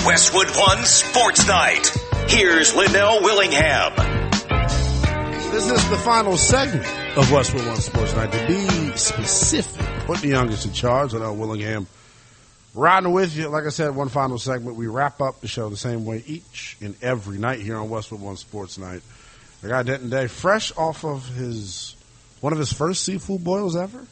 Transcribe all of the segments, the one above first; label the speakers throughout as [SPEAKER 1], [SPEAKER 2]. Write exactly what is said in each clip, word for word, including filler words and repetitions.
[SPEAKER 1] Westwood One Sports Night. Here's Linnell Willingham.
[SPEAKER 2] This is the final segment of Westwood One Sports Night. To be specific, put the youngest in charge, Linnell Willingham. Riding with you, like I said, one final segment. We wrap up the show the same way each and every night here on Westwood One Sports Night. The guy Denton Day, fresh off of his one of his first seafood boils ever.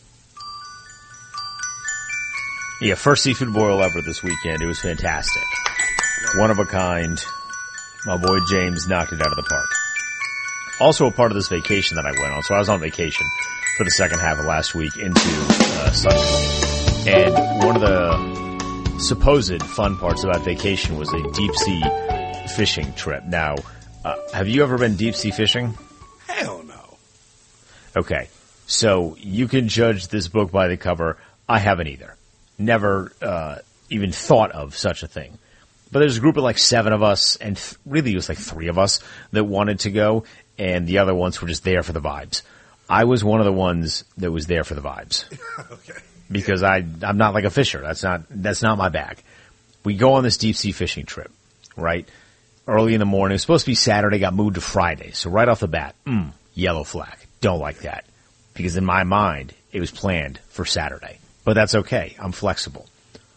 [SPEAKER 3] Yeah, first seafood boil ever this weekend. It was fantastic. One of a kind. My boy James knocked it out of the park. Also a part of this vacation that I went on. So I was on vacation for the second half of last week into uh, Sunday. And one of the supposed fun parts about vacation was a deep sea fishing trip. Now, uh, have you ever been deep sea fishing?
[SPEAKER 2] Hell no.
[SPEAKER 3] Okay. So you can judge this book by the cover. I haven't either. Never uh, even thought of such a thing. But there's a group of like seven of us, and th- really it was like three of us that wanted to go, and the other ones were just there for the vibes. I was one of the ones that was there for the vibes.
[SPEAKER 2] Okay.
[SPEAKER 3] Because I, I'm not like a fisher. That's not, that's not my bag. We go on this deep sea fishing trip, right? Early in the morning. It was supposed to be Saturday, got moved to Friday. So right off the bat, mm, yellow flag. Don't like that. Because in my mind, it was planned for Saturday. But that's okay. I'm flexible.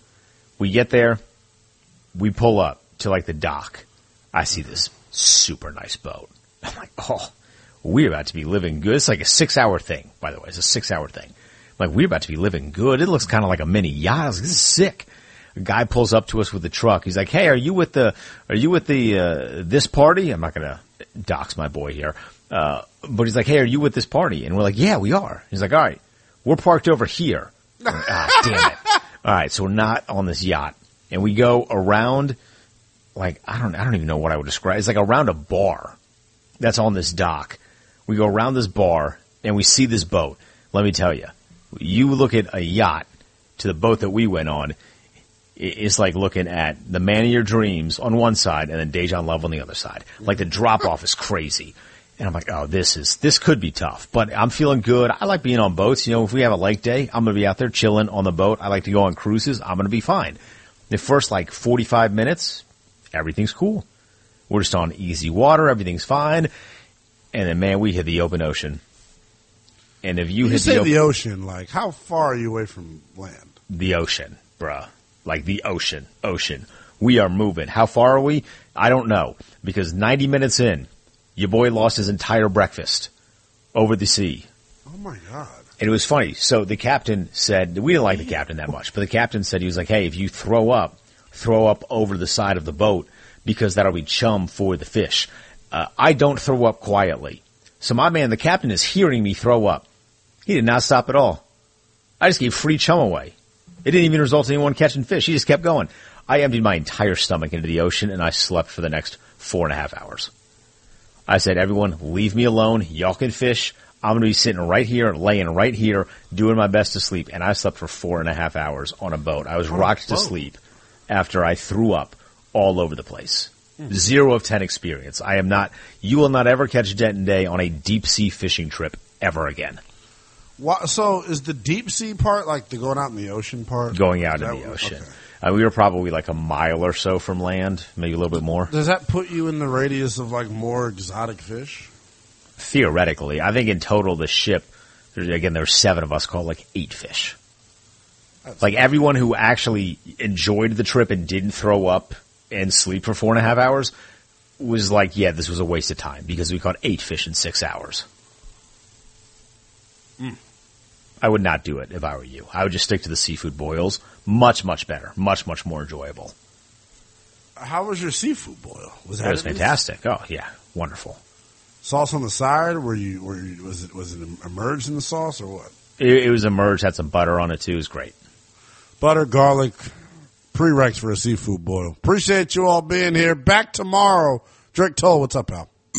[SPEAKER 3] We get there. We pull up to like the dock. I see this super nice boat. I'm like, oh, we're about to be living good. It's like a six hour thing, by the way. It's a six hour thing. I'm like, we're about to be living good. It looks kind of like a mini yacht. I was like, this is sick. A guy pulls up to us with the truck. He's like, hey, are you with the, are you with the, uh, this party? I'm not going to dox my boy here. Uh, but he's like, hey, are you with this party? And we're like, yeah, we are. He's like, all right, we're parked over here. Like, ah, damn it. All right. So we're not on this yacht. And we go around, like, I don't, I don't even know what I would describe. It's like around a bar that's on this dock. We go around this bar and we see this boat. Let me tell you, you look at a yacht to the boat that we went on, it's like looking at the man of your dreams on one side and then Dejan Love on the other side. Like the drop off is crazy. And I'm like, oh, this is, this could be tough, but I'm feeling good. I like being on boats. You know, if we have a lake day, I'm going to be out there chilling on the boat. I like to go on cruises. I'm going to be fine. The first like forty-five minutes, everything's cool. We're just on easy water. Everything's fine. And then, man, we hit the open ocean. And if you,
[SPEAKER 2] you
[SPEAKER 3] hit
[SPEAKER 2] say
[SPEAKER 3] the, op-
[SPEAKER 2] the ocean, like how far are you away from land?
[SPEAKER 3] The ocean, bruh. Like the ocean, ocean. We are moving. How far are we? I don't know. Because ninety minutes in, your boy lost his entire breakfast over the sea.
[SPEAKER 2] Oh, my God.
[SPEAKER 3] And it was funny. So the captain said, we didn't like the captain that much, but the captain said, he was like, hey, if you throw up, throw up over the side of the boat because that'll be chum for the fish. Uh, I don't throw up quietly. So my man, the captain, is hearing me throw up. He did not stop at all. I just gave free chum away. It didn't even result in anyone catching fish. He just kept going. I emptied my entire stomach into the ocean, and I slept for the next four and a half hours. I said, everyone, leave me alone. Y'all can fish. I'm going to be sitting right here, laying right here, doing my best to sleep. And I slept for four and a half hours on a boat. I was rocked to sleep after I threw up all over the place. Mm. Zero of ten experience. I am not, you will not ever catch Denton Day on a deep sea fishing trip ever again.
[SPEAKER 2] What, so is the deep sea part like the going out in the ocean part?
[SPEAKER 3] Going out
[SPEAKER 2] is
[SPEAKER 3] in the
[SPEAKER 2] that,
[SPEAKER 3] ocean.
[SPEAKER 2] Okay.
[SPEAKER 3] Uh, we were probably like a mile or so from land, maybe a little bit more.
[SPEAKER 2] Does that put you in the radius of like more exotic fish?
[SPEAKER 3] Theoretically. I think in total the ship, again, there's seven of us, caught like eight fish. That's like everyone who actually enjoyed the trip and didn't throw up and sleep for four and a half hours was like, yeah, this was a waste of time because we caught eight fish in six hours. Mm. I would not do it if I were you. I would just stick to the seafood boils. Much, much better. Much, much more enjoyable.
[SPEAKER 2] How was your seafood boil? Was that
[SPEAKER 3] it was fantastic. Oh, yeah. Wonderful.
[SPEAKER 2] Sauce on the side? Were you, were you, was it, was it immersed in the sauce or what?
[SPEAKER 3] It, it was immersed, had some butter on it too. It was great.
[SPEAKER 2] Butter, garlic, prereqs for a seafood boil. Appreciate you all being here. Back tomorrow. Drake Toll, what's up, pal?